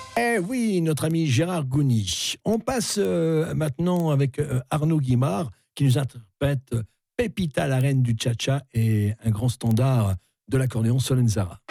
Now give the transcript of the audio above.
Eh oui, notre ami Gérard Gouny. On passe maintenant avec Arnaud Guimard qui nous interprète Pépita, la reine du cha-cha et un grand standard de l'accordéon Solenzara.